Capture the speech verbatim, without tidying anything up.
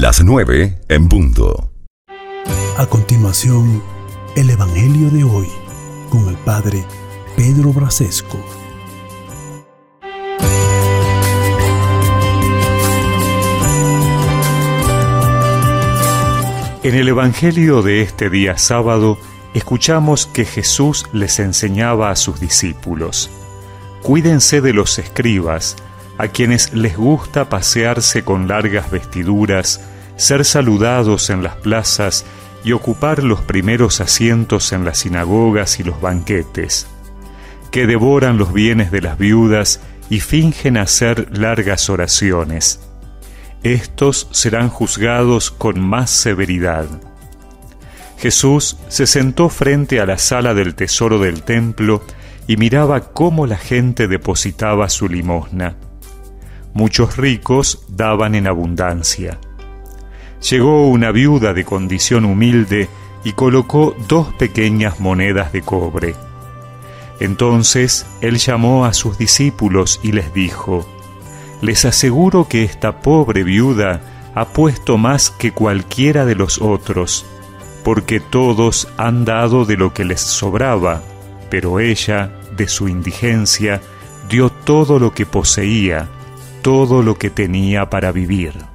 Las nueve en punto. A continuación, el Evangelio de hoy con el Padre Pedro Brasesco. En el Evangelio de este día sábado, escuchamos que Jesús les enseñaba a sus discípulos: cuídense de los escribas, a quienes les gusta pasearse con largas vestiduras, ser saludados en las plazas y ocupar los primeros asientos en las sinagogas y los banquetes, que devoran los bienes de las viudas y fingen hacer largas oraciones. Estos serán juzgados con más severidad. Jesús se sentó frente a la sala del tesoro del templo y miraba cómo la gente depositaba su limosna. Muchos ricos daban en abundancia. Llegó una viuda de condición humilde y colocó dos pequeñas monedas de cobre. Entonces él llamó a sus discípulos y les dijo: les aseguro que esta pobre viuda ha puesto más que cualquiera de los otros, porque todos han dado de lo que les sobraba, pero ella, de su indigencia, dio todo lo que poseía, todo lo que tenía para vivir.